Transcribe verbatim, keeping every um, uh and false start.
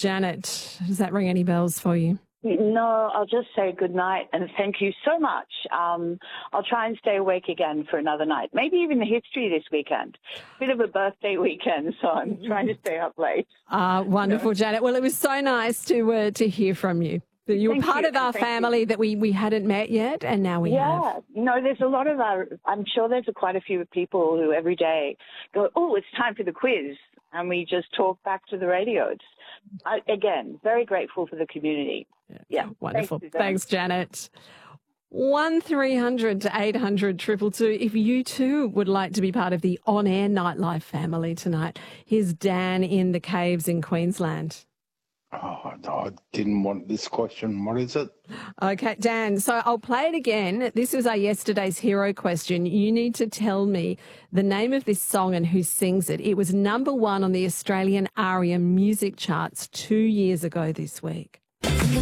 Janet. Does that ring any bells for you? No, I'll just say good night and thank you so much. Um, I'll try and stay awake again for another night, maybe even the history this weekend. Bit of a birthday weekend, so I'm trying to stay up late. Ah, uh, wonderful, you know? Janet. Well, it was so nice to uh, to hear from you. That you were Thank part you, of our family you. that we, we hadn't met yet, and now we yeah. have. Yeah, you know, there's a lot of our, I'm sure there's a, quite a few people who every day go, oh, it's time for the quiz, and we just talk back to the radio. It's, I, again, very grateful for the community. Yeah, yeah. Wonderful. Thanks, Thanks, Janet. one three hundred to eight hundred two two two if you too would like to be part of the on-air nightlife family tonight. Here's Dan in the Caves in Queensland. Oh, no, I didn't want this question. What is it? Okay, Dan, so I'll play it again. This was our yesterday's hero question. You need to tell me the name of this song and who sings it. It was number one on the Australian ARIA music charts two years ago this week.